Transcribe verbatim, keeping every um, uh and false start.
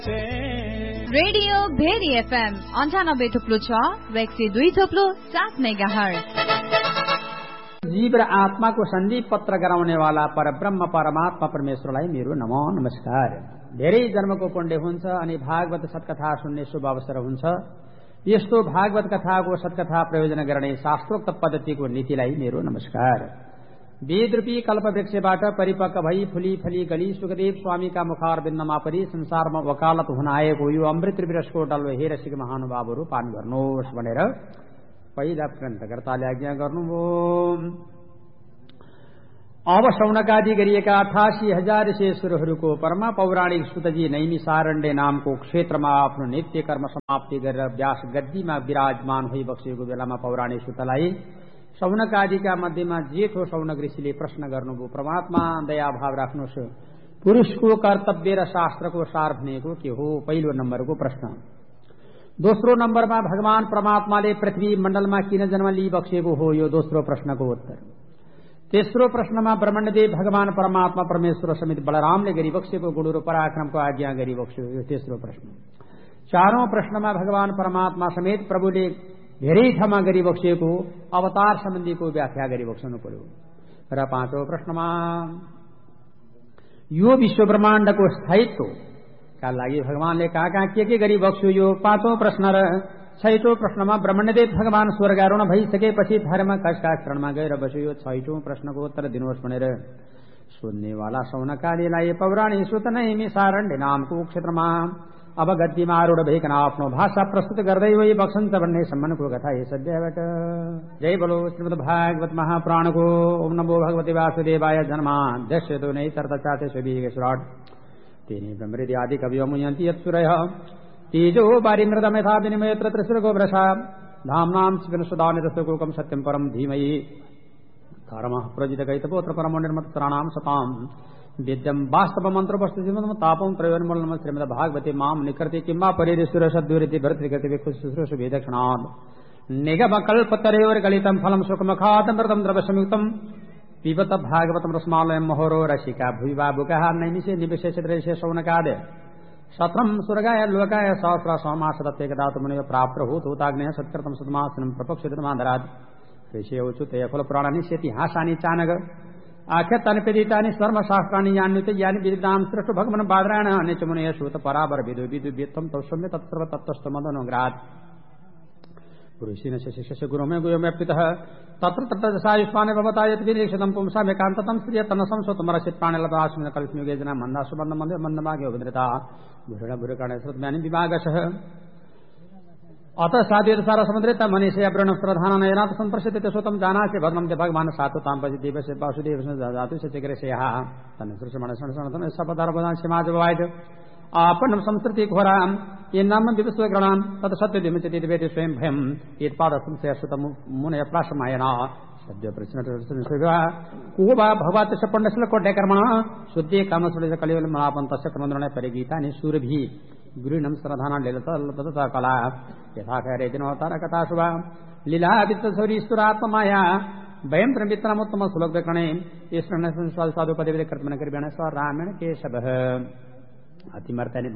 Radio भेरी FM अंठानब्बे थुप्लो छ र एक सय दुई थुप्लो सात मेगा हर्ज। जीव र आत्माको सन्धि पत्र गराउने वाला परब्रह्म परमात्मा परमेश्वरलाई मेरो नमो नमस्कार। धेरै जन्मको पुण्य हुन्छ अनि भागवत सत्कथा सुन्ने शुभ अवसर हुन्छ। यस्तो भागवत कथाको सत्कथा प्रयोजन गर्ने शास्त्रोक्त पद्धतिको नीतिलाई मेरो नमस्कार। वेदरूपी कल्पवृक्षबाट परिपक्व भई फुली फली गली सुखदेव स्वामीका मुखार बिन्दमा परि संसारमा वकालत हुन आएको यो अमृत विरसको डल्लो हे रसिक महानुभावहरू पान गर्नुहोस् भनेर पहिला ग्रन्थकर्ताले आज्ञा गर्नुभयो। अब शौनकादि गरिएका अठासी हजार ऋषिश्वरहरूको परमा पौराणिक सुतजी नैमिसारण्य नामको क्षेत्रमा आफ्नो नित्य कर्म समाप्ति गरेर व्यास गद्दीमा विराजमान भई बसेको बेलामा पौराणिक सुतलाई शौनक आदिका मध्येमा जेठो शौनक ऋषिले प्रश्न गर्नुभयो, परमात्मा दयाभाव राख्नुहोस्, पुरुषको कर्तव्य र शास्त्रको सार भनेको के हो? पहिलो नम्बरको प्रश्न। दोस्रो नम्बरमा भगवान परमात्माले पृथ्वी मण्डलमा किन जन्म लिइबक्सेको हो? यो दोस्रो प्रश्नको उत्तर। तेस्रो प्रश्नमा ब्रह्मण्यदेव भगवान परमात्मा परमेश्वर समेत बलरामले गरिबक्सेको गुण र पराक्रमको आज्ञा गरिबक्स्यो, यो तेस्रो प्रश्न। चारौं प्रश्नमा भगवान परमात्मा समेत प्रभुले धेरै ठाउँमा गरिबक्सिएको अवतार सम्बन्धीको व्याख्या गरिबक्सनु पर्यो। र पाँचौं प्रश्नमा यो विश्व ब्रह्माण्डको स्थायित्वका लागि भगवानले कहाँ कहाँ के के गरिबक्स्यो, यो पाँचौं प्रश्न। र छैटौं प्रश्नमा ब्रह्मण्यदेव भगवान स्वर्गारोहण भइसकेपछि धर्म कसका शरणमा गएर बस्यो, यो छैटौं प्रश्नको उत्तर दिनुहोस् भनेर सोध्नेवाला शौनकादिलाई पौराणिक सुत नैमिसारण्य नामको क्षेत्रमा अब गद्दीमा आरूढ भइकन आफ्नो भाषा प्रस्तुत गर्दै वही बक्सन्छ भन्ने सम्मानको कथा यस अध्यायबाट। जय बोलो श्रीमद् भागवत महापुराणको। ओम नमो भगवते वासुदेवाय। जन्माद्यस्य नै तर्तचाते सुविगेश्वराट तेने ब्रह्मृति आदि कवियो मुह्यन्ति यत्सुरयः तेजो वारिमृद मेधा विनिमयत्र त्रिसर्गो वृषा धाम्नां शिवन सुदानिरसकोकं सत्यं परं धीमहि धर्मः प्रजितकैतपोत्र परमो निर्मत्सराणां सताम् वेद्यम वास्तव मंत्र वस्तु जीवन तापम प्रयोजन मूलम श्रीमद भागवते माम निकृति किम्मा परिरेश्वर सद्दुरिति भर्तृगति विखुशुश्रूष वेदक्षणात् निगम कल्पतरेवर गलितम फलम सुखमखातमृतम द्रव संयुक्तम पिबत भागवतम रसमालयम महोरो रसिका भुविबाबुकः नैमिषे निविशेषद्रेशे शौनकादे सत्रम स्वर्गाय लोकाय सहस्र समासदत्तेकदातु मुनियो प्राप्त हूतूताग्नेय सत्कृतम सदमासनम प्रपक्षितमाधरात् ऋषि उच्युते फल पुराणानि इतिहासानि चानग आख्या तनिपेदितानि स्वर्म शास्त्राणि यान्युत यानि विदितां सृष्ट भगवन बादरायण निच मुनय सूत पराबर विदु विदु वित्तम तौसम्य तत्सर्व तत्तस्त मदनुग्रात पुरुषेण शिष्यस्य गुरुमे गुरुमे पितः तत्र तत्र दशायुष्माने भवता यत् विनिक्षितं पुंसा मेकान्ततं स्त्रिय तन्नसं स्वतमरसित प्राणलतास्मिन कल्पयुगे जना मन्दा सुबन्ध मन्द मन्दमागे उभद्रता भुरण भुरकाणे श्रुतज्ञानि विभागशः अत साधु सारा समुद्रित मनीषे अब्रण प्रधान नयनाथ संप्रसिद्ध स्वतम जानासे भद्रम ते भगवान सातु तांपति देवसे वासुदेव जातु से चिग्रसेहा तन सृष्टमण सणसणतम सपदार बदान समाज वायद आपन संस्कृति घोरा ये नाम विश्व ग्रणाम तत सत्य विमुचित वेद स्वयं भयम यत्पाद संशय सुत मुनय प्राशमायना सद्य प्रश्न सेवा कोबा भगवत सपण्डसल कोट्य कर्मण शुद्धि कामसुलित कलिवल मलापन तस्य क्रमद्रणे परिगीतानि सूरभि गुरुनम श्रद्धाना ललिता कला यथा खैरे दिनोतार कथा शुभा लीला वित्त सौरीश्वरात्ममाया भयं प्रमित्रमोत्तम सुलभ कणे ईश्वर साधु पदे कर्तमन कर स्व रामेण केशव अतिमर्तने